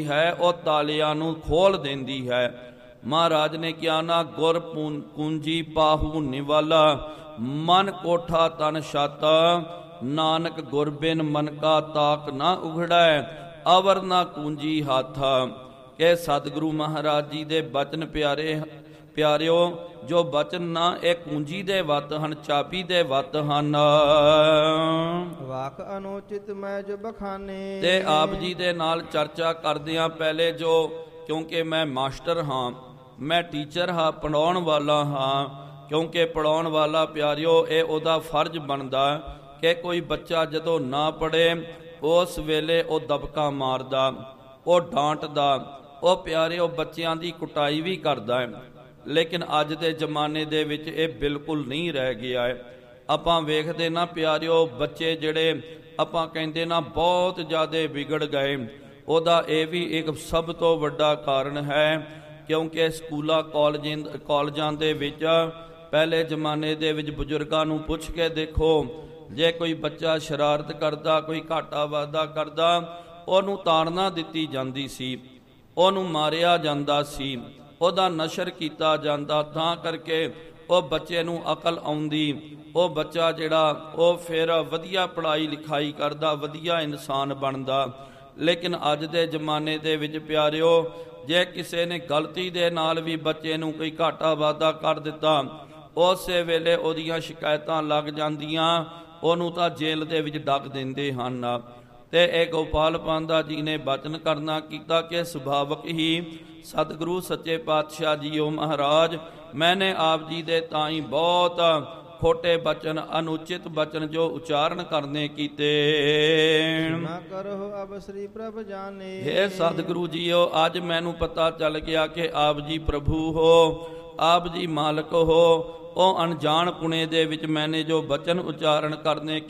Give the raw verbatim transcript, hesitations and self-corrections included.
ਹੈ ਉਹ ਤਾਲਿਆਂ ਨੂੰ ਖੋਲ ਦਿੰਦੀ ਹੈ। ਮਹਾਰਾਜ ਨੇ ਕਿਹਾ ਨਾ, ਗੁਰ ਕੁੰਜੀ ਪਾਹੂ ਨਿਵਾਲਾ, ਮਨ ਕੋਠਾ ਤਨ ਛੱਤ, ਨਾਨਕ ਗੁਰ ਬਿਨ ਮਨ ਕਾ ਤਾਕ ਨਾ ਉਘੜੈ, ਅਵਰ ਨਾ ਕੁੰਜੀ ਹੱਥ। ਕਿ ਸਤਿਗੁਰੂ ਮਹਾਰਾਜ ਜੀ ਦੇ ਬਚਨ ਪਿਆਰੇ ਪਿਆਰਿਓ, ਜੋ ਬਚਨ ਨਾ ਇਹ ਕੁੰਜੀ ਦੇ ਵੱਤ ਹਨ, ਚਾਬੀ ਦੇ ਵੱਤ ਹਨ। ਵਾਕ ਅਨੁਚਿਤ ਮੈਂ ਜੋ ਬਖਾਨੇ। ਤੇ ਆਪ ਜੀ ਦੇ ਨਾਲ ਚਰਚਾ ਕਰਦਿਆਂ ਪਹਿਲੇ, ਜੋ ਕਿਉਂਕਿ ਮੈਂ ਮਾਸਟਰ ਹਾਂ, ਮੈਂ ਟੀਚਰ ਹਾਂ, ਪੜ੍ਹਾਉਣ ਵਾਲਾ ਹਾਂ, ਕਿਉਂਕਿ ਪੜ੍ਹਾਉਣ ਵਾਲਾ ਪਿਆਰਿਓ ਇਹ ਉਹਦਾ ਫਰਜ਼ ਬਣਦਾ ਕਿ ਕੋਈ ਬੱਚਾ ਜਦੋਂ ਨਾ ਪੜ੍ਹੇ ਉਸ ਵੇਲੇ ਉਹ ਦਬਕਾ ਮਾਰਦਾ, ਉਹ ਡਾਂਟਦਾ, ਉਹ ਪਿਆਰਿਓ ਬੱਚਿਆਂ ਦੀ ਕੁਟਾਈ ਵੀ ਕਰਦਾ ਹੈ। ਲੇਕਿਨ ਅੱਜ ਦੇ ਜ਼ਮਾਨੇ ਦੇ ਵਿੱਚ ਇਹ ਬਿਲਕੁਲ ਨਹੀਂ ਰਹਿ ਗਿਆ ਹੈ। ਆਪਾਂ ਵੇਖਦੇ ਨਾ ਪਿਆਰਿਓ, ਬੱਚੇ ਜਿਹੜੇ ਆਪਾਂ ਕਹਿੰਦੇ ਨਾ ਬਹੁਤ ਜ਼ਿਆਦਾ ਵਿਗੜ ਗਏ, ਉਹਦਾ ਇਹ ਵੀ ਇੱਕ ਸਭ ਤੋਂ ਵੱਡਾ ਕਾਰਨ ਹੈ ਕਿਉਂਕਿ ਸਕੂਲਾਂ ਕਾਲਜਾਂ ਕਾਲਜਾਂ ਦੇ ਵਿੱਚ ਪਹਿਲੇ ਜ਼ਮਾਨੇ ਦੇ ਵਿੱਚ ਬਜ਼ੁਰਗਾਂ ਨੂੰ ਪੁੱਛ ਕੇ ਦੇਖੋ, ਜੇ ਕੋਈ ਬੱਚਾ ਸ਼ਰਾਰਤ ਕਰਦਾ, ਕੋਈ ਘਾਟਾ ਵਾਧਾ ਕਰਦਾ, ਉਹਨੂੰ ਤਾੜਨਾ ਦਿੱਤੀ ਜਾਂਦੀ ਸੀ, ਉਹਨੂੰ ਮਾਰਿਆ ਜਾਂਦਾ ਸੀ, ਉਹਦਾ ਨਸ਼ਰ ਕੀਤਾ ਜਾਂਦਾ। ਤਾਂ ਕਰਕੇ ਉਹ ਬੱਚੇ ਨੂੰ ਅਕਲ ਆਉਂਦੀ, ਉਹ ਬੱਚਾ ਜਿਹੜਾ ਉਹ ਫਿਰ ਵਧੀਆ ਪੜ੍ਹਾਈ ਲਿਖਾਈ ਕਰਦਾ, ਵਧੀਆ ਇਨਸਾਨ ਬਣਦਾ। ਲੇਕਿਨ ਅੱਜ ਦੇ ਜ਼ਮਾਨੇ ਦੇ ਵਿੱਚ ਪਿਆਰਿਓ, ਜੇ ਕਿਸੇ ਨੇ ਗਲਤੀ ਦੇ ਨਾਲ ਵੀ ਬੱਚੇ ਨੂੰ ਕੋਈ ਘਾਟਾ ਵਾਧਾ ਕਰ ਦਿੱਤਾ, ਉਸੇ ਵੇਲੇ ਉਹਦੀਆਂ ਸ਼ਿਕਾਇਤਾਂ ਲੱਗ ਜਾਂਦੀਆਂ, ਉਹਨੂੰ ਤਾਂ ਜੇਲ੍ਹ ਦੇ ਵਿੱਚ ਡੱਕ ਦਿੰਦੇ ਹਨ। ਤੇ ਇਹ ਗੋਪਾਲ ਪਾਂਧਾ ਜੀ ਨੇ ਬਚਨ ਕਰਨਾ ਕੀਤਾ ਕਿ ਸੁਭਾਵਕ ਹੀ ਸਤਿਗੁਰੂ ਸੱਚੇ ਪਾਤਸ਼ਾਹ ਜੀਓ ਮਹਾਰਾਜ, ਮੈਨੇ ਆਪ ਜੀ ਦੇ ਤਾਈ ਬਹੁਤ ਖੋਟੇ ਬਚਨ, ਅਨੁਚਿਤ ਬਚਨ ਜੋ ਉਚਾਰਨ ਕਰਨੇ ਕੀਤੇ। ਨਾ ਕਰੋ ਅਬ ਸ੍ਰੀ ਪ੍ਰਭ ਜਾਣੇ। ਹੇ ਸਤਿਗੁਰੂ ਜੀਓ, ਅੱਜ ਮੈਨੂੰ ਪਤਾ ਚੱਲ ਗਿਆ ਕਿ ਆਪ ਜੀ ਪ੍ਰਭੂ ਹੋ, ਆਪ ਜੀ ਮਾਲਕ ਹੋ। ਉਹ ਅਣਜਾਣ ਪੁਣੇ ਦੇ ਵਿੱਚ ਮੈਨੇ ਜੋ ਬਚਨ ਉਚਾਰਨ ਕਰਨੇ